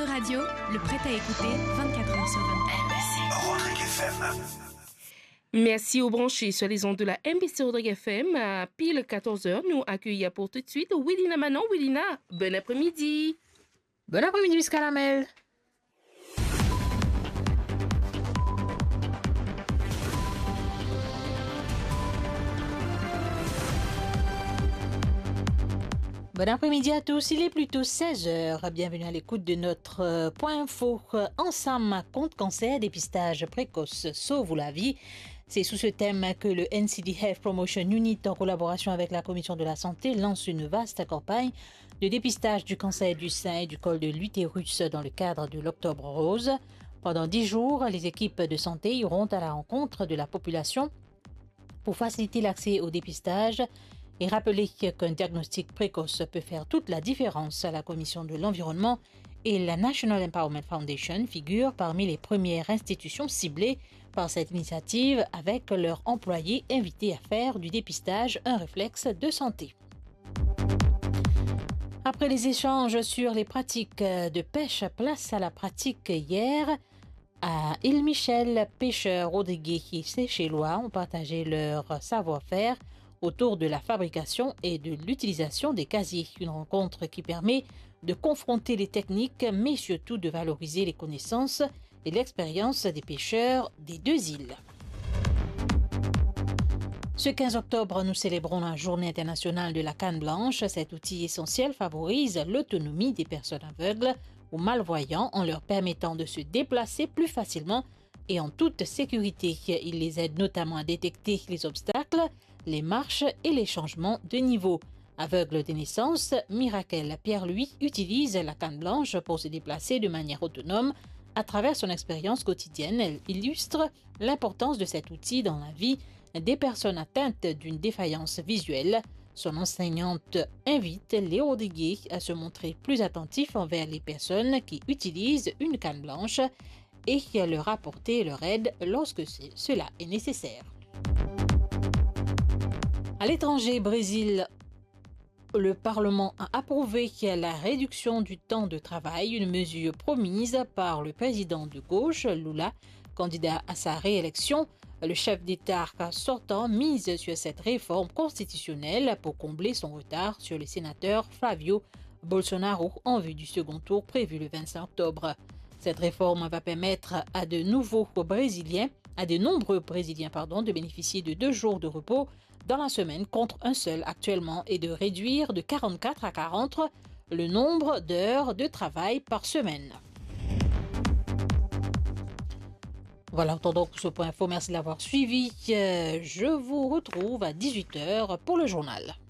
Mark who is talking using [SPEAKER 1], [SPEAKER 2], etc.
[SPEAKER 1] Radio, le prêt à écouter 24h sur 24.
[SPEAKER 2] Rodrigue FM.
[SPEAKER 3] Merci aux branchés sur les ondes de la MBC Rodrigue FM. À pile 14h, nous accueillons pour tout de suite Willina Manon. Willina, bon après-midi.
[SPEAKER 4] Bon après-midi, Miss Caramel. Bon après-midi à tous, il est plutôt 16h. Bienvenue à l'écoute de notre point info. Ensemble contre cancer, dépistage précoce sauve la vie. C'est sous ce thème que le NCD Health Promotion Unit, en collaboration avec la Commission de la Santé, lance une vaste campagne de dépistage du cancer du sein et du col de l'utérus dans le cadre de l'Octobre Rose. Pendant 10 jours, les équipes de santé iront à la rencontre de la population pour faciliter l'accès au dépistage et rappeler qu'un diagnostic précoce peut faire toute la différence. La Commission de l'Environnement et la National Empowerment Foundation figurent parmi les premières institutions ciblées par cette initiative, avec leurs employés invités à faire du dépistage un réflexe de santé. Après les échanges sur les pratiques de pêche, place à la pratique hier. À Île-Michel, pêcheurs Rodriguez et Séchélois ont partagé leur savoir-faire autour de la fabrication et de l'utilisation des casiers. Une rencontre qui permet de confronter les techniques, mais surtout de valoriser les connaissances et l'expérience des pêcheurs des deux îles. Ce 15 octobre, nous célébrons la Journée internationale de la canne blanche. Cet outil essentiel favorise l'autonomie des personnes aveugles ou malvoyants en leur permettant de se déplacer plus facilement et en toute sécurité. Il les aide notamment à détecter les obstacles, les marches et les changements de niveau. Aveugle de naissance, Mirakel Pierre-Louis utilise la canne blanche pour se déplacer de manière autonome. À travers son expérience quotidienne, elle illustre l'importance de cet outil dans la vie des personnes atteintes d'une défaillance visuelle. Son enseignante invite les Rodriguez à se montrer plus attentifs envers les personnes qui utilisent une canne blanche et à leur apporter leur aide lorsque cela est nécessaire. À l'étranger, Brésil, le Parlement a approuvé la réduction du temps de travail, une mesure promise par le président de gauche, Lula, candidat à sa réélection. Le chef d'État sortant mise sur cette réforme constitutionnelle pour combler son retard sur le sénateur Flavio Bolsonaro en vue du second tour prévu le 25 octobre. Cette réforme va permettre à de nombreux Brésiliens de bénéficier de 2 jours de repos dans la semaine contre un seul actuellement et de réduire de 44 à 40 le nombre d'heures de travail par semaine. Voilà, entendons pour ce point info. Merci de l'avoir suivi. Je vous retrouve à 18h pour le journal.